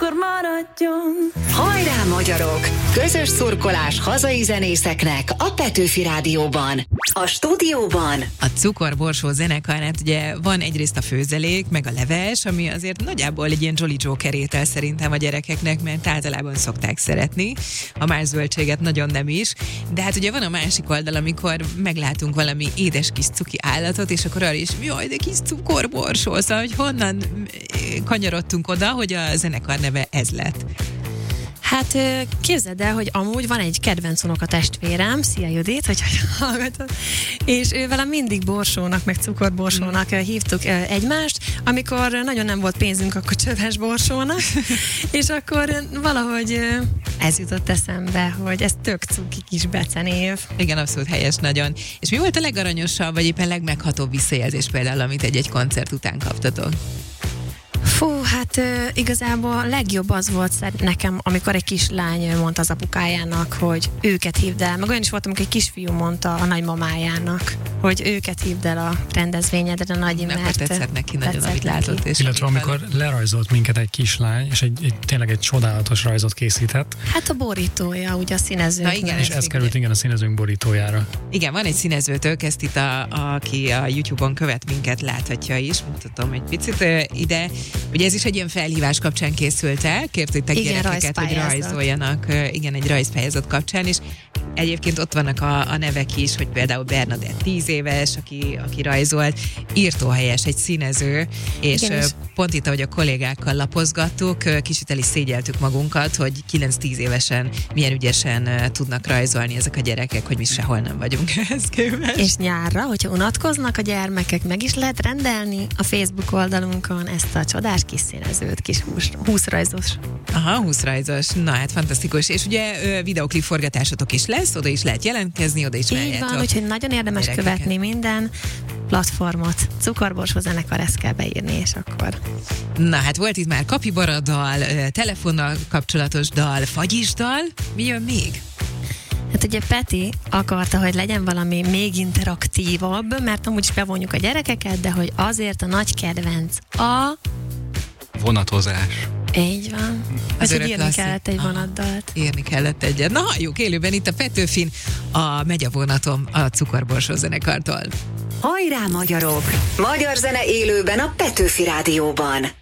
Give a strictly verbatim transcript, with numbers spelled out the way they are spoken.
akkor maradjon. Hajrá magyarok! Közös szurkolás hazai zenészeknek a Petőfi Rádióban. A stúdióban a Cukorborsó zenekar, hát ugye van egyrészt a főzelék, meg a leves, ami azért nagyjából egy ilyen Jolly Joker étel szerintem a gyerekeknek, mert általában szokták szeretni. A más zöldséget nagyon nem is. De hát ugye van a másik oldal, amikor meglátunk valami édes kis cuki állatot, és akkor arra is, jaj, de kis cukorborsó, szóval, hogy honnan kanyarodtunk oda, hogy a zenekar neve ez lett. Hát képzeld el, hogy amúgy van egy kedvenc unokatestvérem, szia Judit, hogy hallgatod, és ő velem mindig borsónak, meg cukorborsónak mm. hívtuk egymást, amikor nagyon nem volt pénzünk, akkor csöves borsónak, és akkor valahogy ez jutott eszembe, hogy ez tök cuki kis becenév. Igen, abszolút helyes nagyon. És mi volt a legaranyosabb, vagy éppen legmeghatóbb visszajelzés például, amit egy-egy koncert után kaptatok? Fú, hát uh, igazából a legjobb az volt nekem, amikor egy kislány mondta az apukájának, hogy őket hívd el. Meg olyan is volt, amikor egy kisfiú mondta a nagymamájának, hogy őket hívd el a rendezvényedre, a Nagyi, mert mert tetszett neki nagyon, amit látott. És illetve amikor lerajzolt minket egy kislány, és egy, egy, tényleg egy csodálatos rajzot készített. Hát a borítója, ugye a színezőnknek. Igen, és ez került igen a színezőnk borítójára. Igen, van egy színezőtök, ezt itt a, a, aki a YouTube-on követ minket, láthatja is, mutatom egy picit ide. Ugye ez is egy ilyen felhívás kapcsán készült el, kértétek igen, gyerekeket, hogy rajzoljanak, igen, egy rajzpályázat kapcsán, és egyébként ott vannak a, a nevek is, hogy például Bernadett tíz éves, aki, aki rajzolt, írtóhelyes, egy színező, és igen, pont itt, ahogy a kollégákkal lapozgattuk, kicsit el is szégyeltük magunkat, hogy kilenc-tíz évesen milyen ügyesen tudnak rajzolni ezek a gyerekek, hogy mi sehol nem vagyunk ehhez képest. És nyárra, hogyha unatkoznak a gyermekek, meg is lehet rendelni a Facebook oldalunkon ezt a csodás kis színezőt, kis húszrajzos. Aha, húszrajzos. Na hát fantasztikus. És ugye videoklip forgatásotok is lesz, oda is lehet jelentkezni, oda is így van, úgyhogy nagyon érdemes gyerekeket követni minden platformot. Cukorborsó zenekar, ezt kell beírni, és akkor... Na hát volt itt már kapibara dal, telefonnal kapcsolatos dal, fagyis dal. Mi jön még? Hát ugye Peti akarta, hogy legyen valami még interaktívabb, mert amúgy is bevonjuk a gyerekeket, de hogy azért a nagy kedvenc a... vonatozás. Így van. Az hogy írni klasszik. Kellett egy vonatdalt. Írni kellett egyet. Na halljuk élőben itt a Petőfin, a Megy a vonatom a Cukorborsó zenekartól. Hajrá magyarok! Magyar zene élőben a Petőfi Rádióban.